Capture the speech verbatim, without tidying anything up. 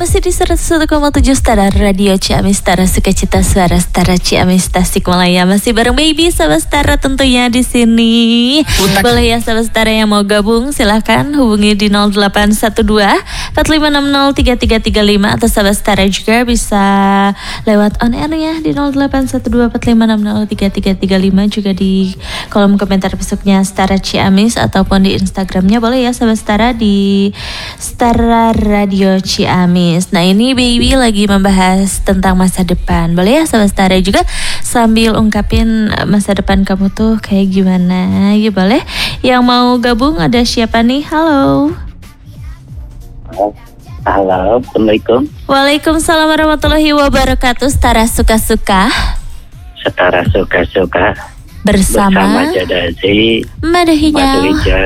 masih di seratus satu koma tujuh Setara Radio Ciamis, Setara Sukacita, Suara Setara Ciamis, Tasikmalaya. Masih bareng Baby Sahabat Setara tentunya di sini. Utak. Boleh ya Sahabat Setara yang mau gabung, silahkan hubungi di nol delapan satu dua empat lima enam nol tiga tiga tiga lima atau Sahabat Setara juga bisa lewat on air ya di nol delapan satu dua empat lima enam nol tiga tiga tiga lima, juga di kolom komentar Facebooknya Setara Ciamis ataupun di Instagramnya boleh ya Sahabat Setara di Setara Radio Ciamis. Nah ini Baby lagi membahas tentang masa depan. Boleh ya Sahabat Setara juga sambil ungkapin masa depan kamu tuh kayak gimana. Ya boleh. Yang mau gabung ada siapa nih? Halo. Halo, Assalamualaikum. Waalaikumsalam warahmatullahi wabarakatuh. Setara suka-suka. Setara suka-suka. Bersama, Bersama Jadasi Madahinya.